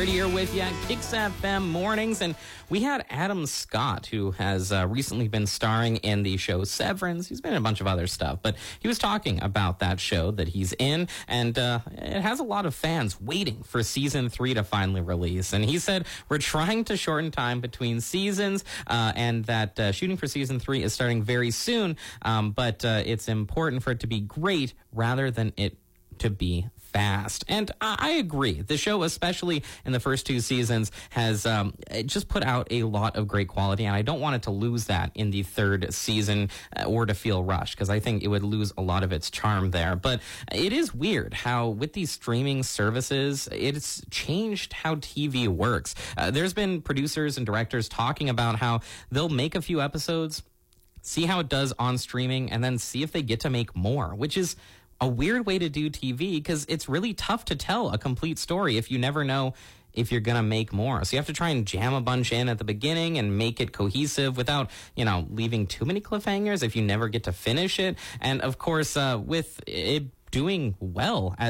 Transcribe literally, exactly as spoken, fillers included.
Howard here with you at Kicks F M Mornings, and we had Adam Scott, who has uh, recently been starring in the show Severance. He's been in a bunch of other stuff, but he was talking about that show that he's in, and uh, it has a lot of fans waiting for season three to finally release. And he said, we're trying to shorten time between seasons, uh, and that uh, shooting for season three is starting very soon, um, but uh, it's important for it to be great rather than it to be fast. And I agree. The show, especially in the first two seasons, has um, just put out a lot of great quality, and I don't want it to lose that in the third season uh, or to feel rushed, because I think it would lose a lot of its charm there. But it is weird how with these streaming services, it's changed how T V works. Uh, there's been producers and directors talking about how they'll make a few episodes, see how it does on streaming, and then see if they get to make more, which is a weird way to do T V, because it's really tough to tell a complete story if you never know if you're going to make more. So you have to try and jam a bunch in at the beginning and make it cohesive without, you know, leaving too many cliffhangers if you never get to finish it. And of course, uh, with it doing well as